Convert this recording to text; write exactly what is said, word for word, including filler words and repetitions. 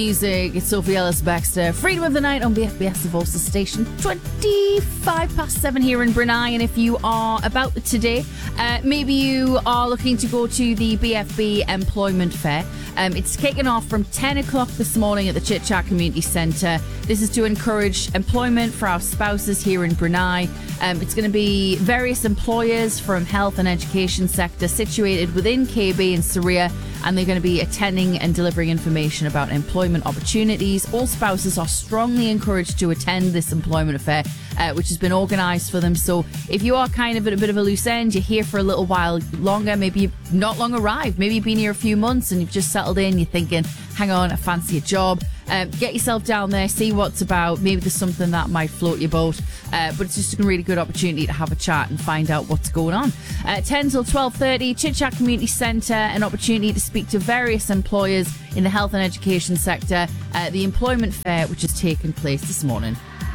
Music, it's Sophie Ellis-Bextor. Freedom of the Night on B F B S, the Voice Station. twenty-five past seven here in Brunei. And if you are about today, uh, maybe you are looking to go to the B F B Employment Fair. Um, it's kicking off from ten o'clock this morning at the Chit Chat Community Centre. This is to encourage employment for our spouses here in Brunei. Um, it's going to be various employers from health and education sector situated within K B and Saria, and they're going to be attending and delivering information about employment opportunities. All spouses are strongly encouraged to attend this employment affair, uh, which has been organised for them. So if you are kind of at a bit of a loose end, you're here for a little while longer, maybe you've not long arrived, maybe you've been here a few months and you've just settled in, you're thinking, hang on, I fancy a job. Um, get yourself down there, see what's about. Maybe there's something that might float your boat. Uh, but it's just a really good opportunity to have a chat and find out what's going on. Uh, ten till twelve thirty, Chit Chat Community Centre, an opportunity to speak to various employers in the health and education sector. Uh, the employment fair, which has taken place this morning.